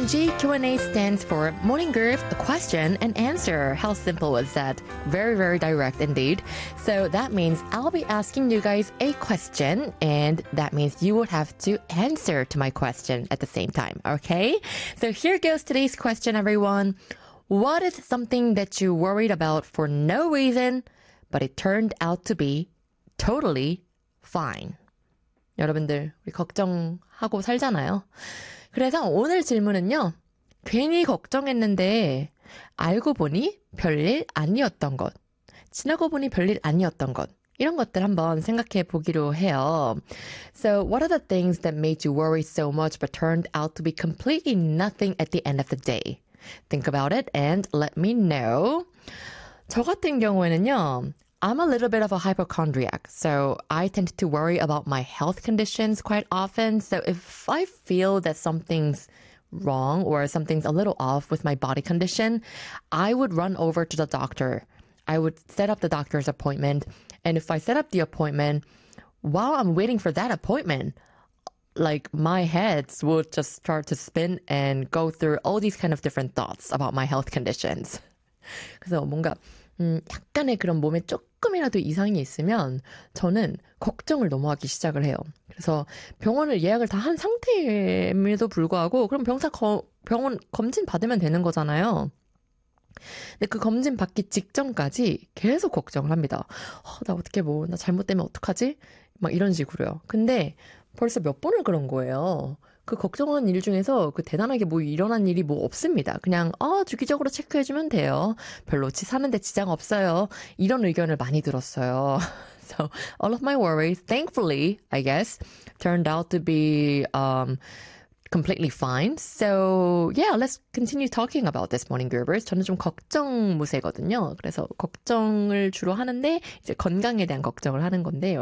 MG Q&A stands for Morning Groove, a question and answer. How simple was that? Very, very direct indeed. So that means I'll be asking you guys a question, and that means you would have to answer to my question at the same time, okay? So here goes today's question, everyone. What is something that you worried about for no reason, but it turned out to be totally fine? 여러분들, 우리 걱정하고 살잖아요. 그래서 오늘 질문은요. 괜히 걱정했는데 알고 보니 별일 아니었던 것. 지나고 보니 별일 아니었던 것. 이런 것들 한번 생각해 보기로 해요. So, what are the things that made you worry so much but turned out to be completely nothing at the end of the day? Think about it and let me know. 저 같은 경우에는요. I'm a little bit of a hypochondriac, so I tend to worry about my health conditions quite often. So if I feel that something's wrong or something's a little off with my body condition, I would run over to the doctor. I would set up the doctor's appointment. And if I set up the appointment, while I'm waiting for that appointment, like my heads would just start to spin and go through all these kind of different thoughts about my health conditions. 그래서 뭔가 약간의 그런 몸에 조금이라도 이상이 있으면 저는 걱정을 너무 하기 시작을 해요. 그래서 병원을 예약을 다 한 상태임에도 불구하고 그럼 병원 검진 받으면 되는 거잖아요. 근데 그 검진 받기 직전까지 계속 걱정을 합니다. 나 어떻게 나 잘못되면 어떡하지? 막 이런 식으로요. 근데 벌써 몇 번을 그런 거예요. 그 걱정한 일 중에서 그 대단하게 일어난 일이 없습니다. 그냥 주기적으로 체크해주면 돼요. 별로 사는데 지장 없어요. 이런 의견을 많이 들었어요. So all of my worries, thankfully, I guess, turned out to be completely fine. So yeah, let's continue talking about this, Morning Groovers. 저는 좀 걱정 무새거든요. 그래서 걱정을 주로 하는데 이제 건강에 대한 걱정을 하는 건데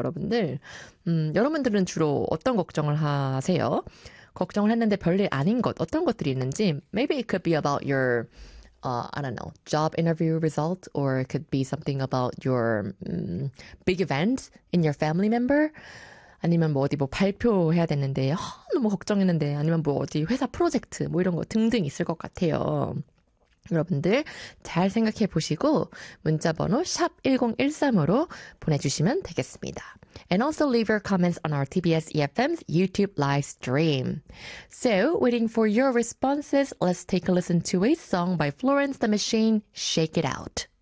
여러분들은 주로 어떤 걱정을 하세요? 걱정을 했는데 별일 아닌 것, 어떤 것들이 있는지, maybe it could be about your, I don't know, job interview result, or it could be something about your big event in your family member, 아니면 어디 발표해야 되는데, 너무 걱정했는데, 아니면 어디 회사 프로젝트, 이런 거 등등 있을 것 같아요. 여러분들 잘 생각해 보시고 문자번호 샵 1013으로 보내주시면 되겠습니다. And also leave your comments on our TBS EFM's YouTube live stream. So, waiting for your responses, let's take a listen to a song by Florence the Machine, Shake It Out.